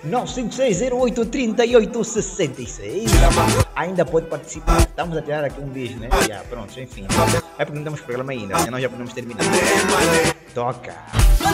956083866. Ainda pode participar. Estamos a tirar aqui um beijo, né? Já, pronto, enfim. É porque não temos programa ainda, nós já podemos terminar. Toca.